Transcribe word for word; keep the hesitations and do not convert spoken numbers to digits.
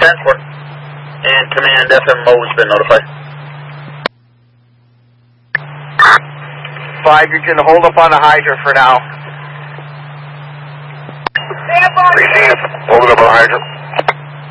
transport. And command F M O has been notified. Five, you can hold up on the hydrant for now. Receive. Hold it up on the hydrant.